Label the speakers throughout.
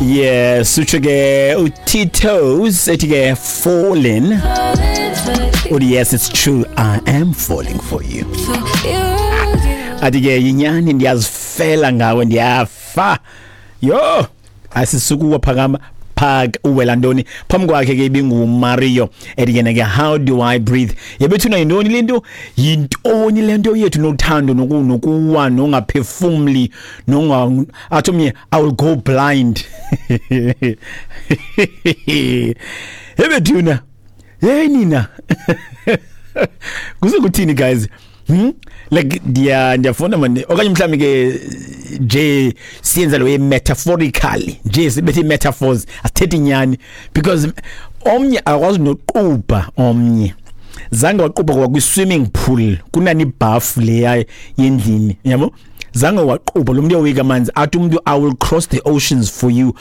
Speaker 1: Yeah, suchage Tito's etige falling. Oh yes, it's true. I am falling for you. Adige yinyani ndiyazifela ngawe ndiyafa. Yo, asisukuwa phakama phak uwelandoni phambi kwakhe ke ibingu Mario edigene ke how do I breathe yebethuna yintoni lento yintoni lento yethu nothando nokuwa nongaphefumuli nonga athomye I will go blind ebethuna hey nina kuzokuthini guys like ndiyafuna manje okanye mhlawumbe ke nje siyenza lo metaphorically nje sibethi metaphors asithethi nyani because omnye akwazi noquba omnye zange waquba kwa kwi swimming pool kunani buff leya yendlini yabo zange waquba lo muntu uyika amanzi athi umuntu I will cross the oceans for you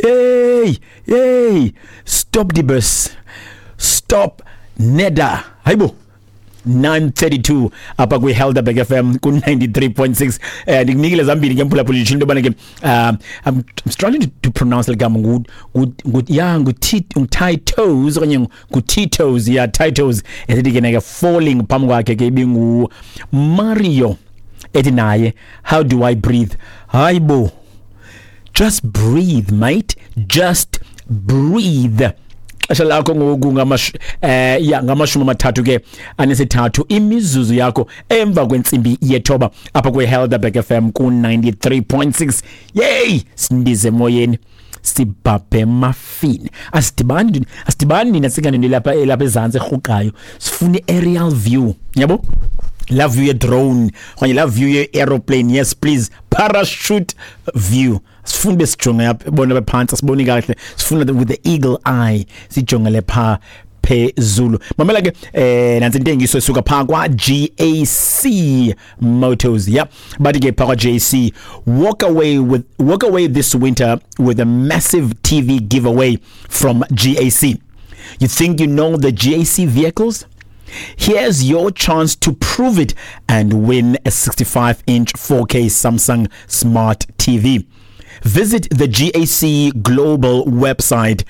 Speaker 1: hey stop the bus stop neda hayibo 932 apa kwi Helderberg FM ku 93.6 ndikunikile zambili ngempula pula into bana ke I'm struggling to pronounce like good yeah Tito's okanye ngu Tito's yeah Tito's ethi ke nake falling phambi kwakhe ke ibingu Mario ethi naye how do I breathe hayibo just breathe mate just breathe asha lakho ngoku ngamashumi amathathu ke anesithathu imizuzu yakho emva kwensimbi yethoba apha kwe Helderberg FM ku 93.6 yey sindize moyeni sibhabhe mafini asidibani nina sikane lapha ezantsi ehuqayo sifuna aerial view yabo love view drone okanye love view aeroplane yes please parachute view sifuna besijonga yabona bephansi siboni kahle sifuna with the eagle eye sijonga lepha phezulu mamela ke nansi intengiso esuka pha kwa GAC Motors yeah but ke pha kwa GAC walk away this winter with a massive TV giveaway from GAC. You think you know the GAC vehicles? Here's your chance to prove it and win a 65-inch 4K Samsung Smart TV. Visit the GAC Global website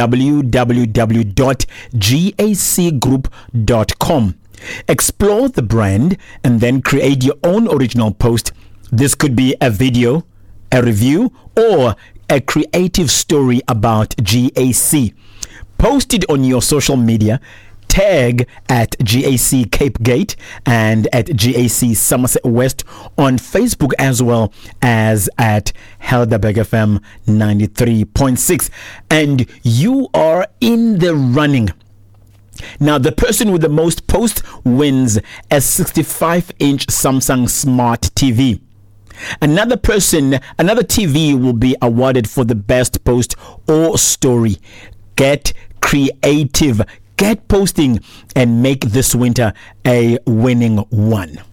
Speaker 1: www.gacgroup.com. Explore the brand and then create your own original post. This could be a video, a review, or a creative story about GAC. Post it on your social media. Tag at GAC Cape Gate and at GAC Somerset West on Facebook as well as at Helderberg FM 93.6 and you are in the running. Now the person with the most posts wins a 65-inch Samsung Smart TV. Another TV will be awarded for the best post or story. Get creative. Get posting and make this winter a winning one.